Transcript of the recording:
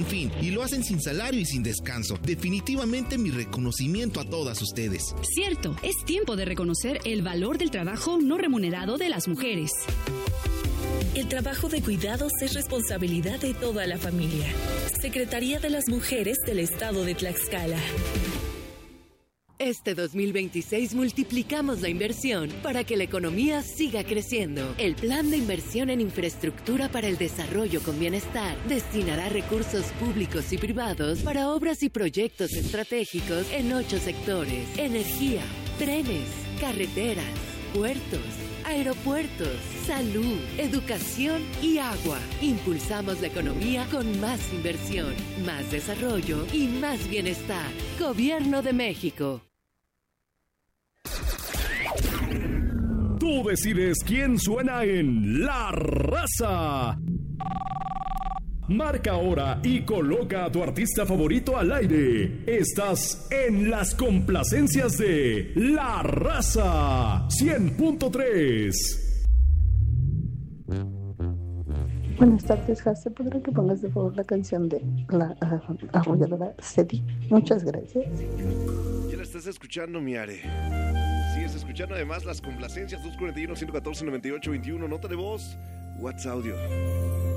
fin, y lo hacen sin salario y sin descanso. Definitivamente mi reconocimiento a todas ustedes. Cierto, es tiempo de reconocer el valor del trabajo no remunerado de las mujeres. El trabajo de cuidados es responsabilidad de toda la familia. Secretaría de las Mujeres del Estado de Tlaxcala. Este 2026 multiplicamos la inversión para que la economía siga creciendo. El Plan de Inversión en Infraestructura para el Desarrollo con Bienestar destinará recursos públicos y privados para obras y proyectos estratégicos en 8 sectores: energía, trenes, carreteras, puertos, aeropuertos, salud, educación y agua. Impulsamos la economía con más inversión, más desarrollo y más bienestar. Gobierno de México. Tú decides quién suena en La Raza. Marca ahora y coloca a tu artista favorito al aire. Estás en las complacencias de La Raza 100.3. Buenas tardes, Jase. ¿Podrá que pongas de favor la canción de la arrolladora Cedi? Muchas gracias. Ya la estás escuchando, mi Are. Sigues escuchando además las complacencias 241-114-9821. Nota de voz, WhatsApp audio.